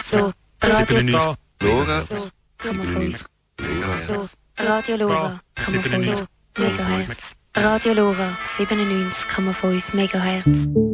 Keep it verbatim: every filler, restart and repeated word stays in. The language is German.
So, Radio siebenundneunzig Lora. So, Komma fünf. Megahertz. So, Radio Lora, Komma fünf. siebenundneunzig Megahertz. Radio Lora, siebenundneunzig Komma fünf Megahertz.